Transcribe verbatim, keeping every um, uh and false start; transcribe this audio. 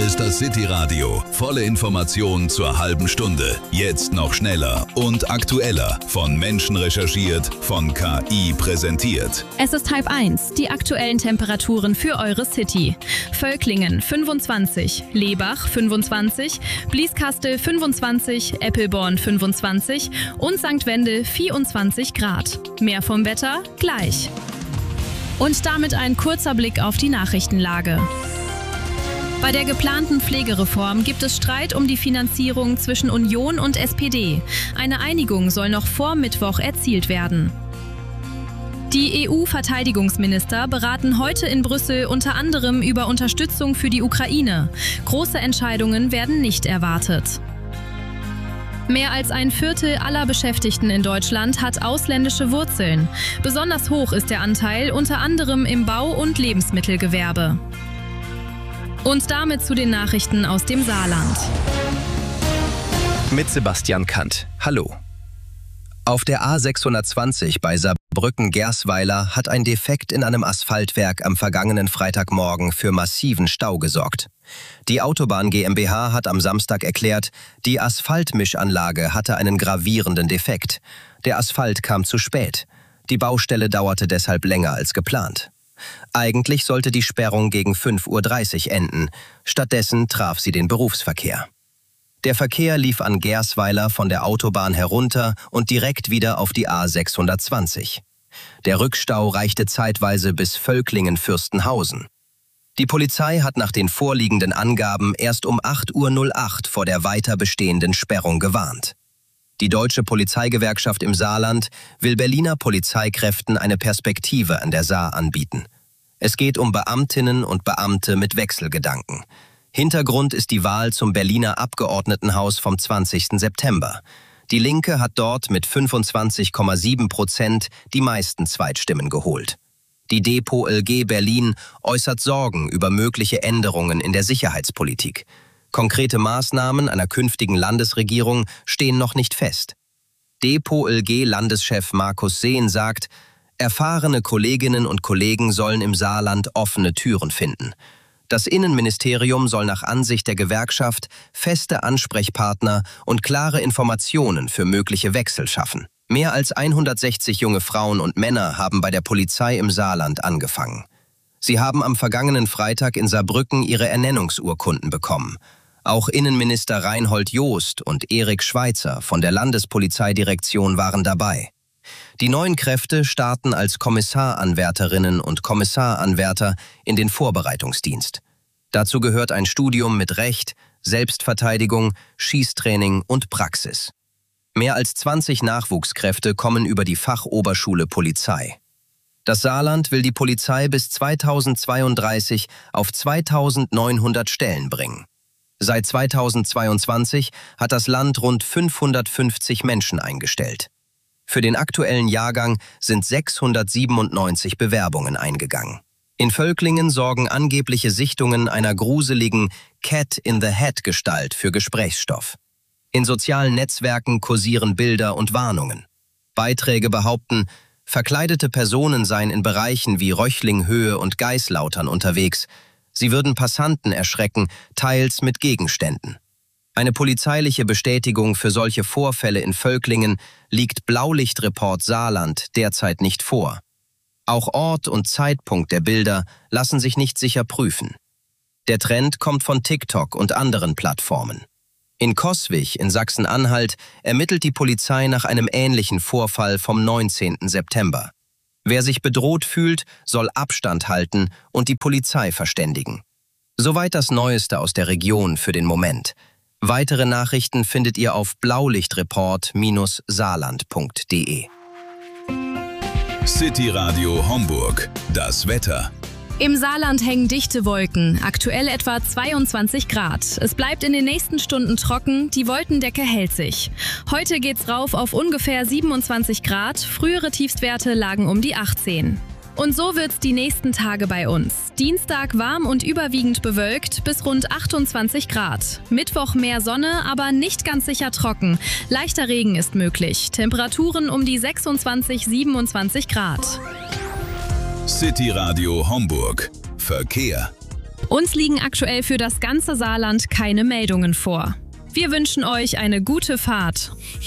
ist das City Radio. Volle Informationen zur halben Stunde. Jetzt noch schneller und aktueller. Von Menschen recherchiert, von K I präsentiert. Es ist halb eins. Die aktuellen Temperaturen für eure City. Völklingen fünfundzwanzig, Lebach fünfundzwanzig, Blieskastel fünfundzwanzig, Eppelborn fünfundzwanzig und Sankt Wendel vierundzwanzig Grad. Mehr vom Wetter gleich. Und damit ein kurzer Blick auf die Nachrichtenlage. Bei der geplanten Pflegereform gibt es Streit um die Finanzierung zwischen Union und S P D. Eine Einigung soll noch vor Mittwoch erzielt werden. Die E U-Verteidigungsminister beraten heute in Brüssel unter anderem über Unterstützung für die Ukraine. Große Entscheidungen werden nicht erwartet. Mehr als ein Viertel aller Beschäftigten in Deutschland hat ausländische Wurzeln. Besonders hoch ist der Anteil unter anderem im Bau- und Lebensmittelgewerbe. Und damit zu den Nachrichten aus dem Saarland. Mit Sebastian Kant. Hallo. Auf der A sechshundertzwanzig bei Saarbrücken-Gersweiler hat ein Defekt in einem Asphaltwerk am vergangenen Freitagmorgen für massiven Stau gesorgt. Die Autobahn GmbH hat am Samstag erklärt, die Asphaltmischanlage hatte einen gravierenden Defekt. Der Asphalt kam zu spät. Die Baustelle dauerte deshalb länger als geplant. Eigentlich sollte die Sperrung gegen fünf Uhr dreißig enden. Stattdessen traf sie den Berufsverkehr. Der Verkehr lief an Gersweiler von der Autobahn herunter und direkt wieder auf die A sechshundertzwanzig. Der Rückstau reichte zeitweise bis Völklingen-Fürstenhausen. Die Polizei hat nach den vorliegenden Angaben erst um acht Uhr acht vor der weiter bestehenden Sperrung gewarnt. Die Deutsche Polizeigewerkschaft im Saarland will Berliner Polizeikräften eine Perspektive an der Saar anbieten. Es geht um Beamtinnen und Beamte mit Wechselgedanken. Hintergrund ist die Wahl zum Berliner Abgeordnetenhaus vom zwanzigsten September. Die Linke hat dort mit fünfundzwanzig Komma sieben Prozent die meisten Zweitstimmen geholt. Die Depo L G Berlin äußert Sorgen über mögliche Änderungen in der Sicherheitspolitik. Konkrete Maßnahmen einer künftigen Landesregierung stehen noch nicht fest. Depo L G-Landeschef Markus Sehn sagt, erfahrene Kolleginnen und Kollegen sollen im Saarland offene Türen finden. Das Innenministerium soll nach Ansicht der Gewerkschaft feste Ansprechpartner und klare Informationen für mögliche Wechsel schaffen. Mehr als hundertsechzig junge Frauen und Männer haben bei der Polizei im Saarland angefangen. Sie haben am vergangenen Freitag in Saarbrücken ihre Ernennungsurkunden bekommen. Auch Innenminister Reinhold Joost und Erik Schweitzer von der Landespolizeidirektion waren dabei. Die neuen Kräfte starten als Kommissaranwärterinnen und Kommissaranwärter in den Vorbereitungsdienst. Dazu gehört ein Studium mit Recht, Selbstverteidigung, Schießtraining und Praxis. Mehr als zwanzig Nachwuchskräfte kommen über die Fachoberschule Polizei. Das Saarland will die Polizei bis zweitausendzweiunddreißig auf zweitausendneunhundert Stellen bringen. Seit zweitausendzweiundzwanzig hat das Land rund fünfhundertfünfzig Menschen eingestellt. Für den aktuellen Jahrgang sind sechshundertsiebenundneunzig Bewerbungen eingegangen. In Völklingen sorgen angebliche Sichtungen einer gruseligen Cat-in-the-Hat-Gestalt für Gesprächsstoff. In sozialen Netzwerken kursieren Bilder und Warnungen. Beiträge behaupten, verkleidete Personen seien in Bereichen wie Röchlinghöhe und Geislautern unterwegs. Sie würden Passanten erschrecken, teils mit Gegenständen. Eine polizeiliche Bestätigung für solche Vorfälle in Völklingen liegt Blaulichtreport Saarland derzeit nicht vor. Auch Ort und Zeitpunkt der Bilder lassen sich nicht sicher prüfen. Der Trend kommt von TikTok und anderen Plattformen. In Coswig in Sachsen-Anhalt ermittelt die Polizei nach einem ähnlichen Vorfall vom neunzehnten September. Wer sich bedroht fühlt, soll Abstand halten und die Polizei verständigen. Soweit das Neueste aus der Region für den Moment. Weitere Nachrichten findet ihr auf blaulichtreport Bindestrich saarland Punkt de. City Radio Homburg. Das Wetter. Im Saarland hängen dichte Wolken, aktuell etwa zweiundzwanzig Grad. Es bleibt in den nächsten Stunden trocken, die Wolkendecke hält sich. Heute geht's rauf auf ungefähr siebenundzwanzig Grad, frühere Tiefstwerte lagen um die achtzehn. Und so wird's die nächsten Tage bei uns. Dienstag warm und überwiegend bewölkt bis rund achtundzwanzig Grad. Mittwoch mehr Sonne, aber nicht ganz sicher trocken. Leichter Regen ist möglich. Temperaturen um die sechsundzwanzig, siebenundzwanzig Grad. City Radio Homburg. Verkehr. Uns liegen aktuell für das ganze Saarland keine Meldungen vor. Wir wünschen euch eine gute Fahrt.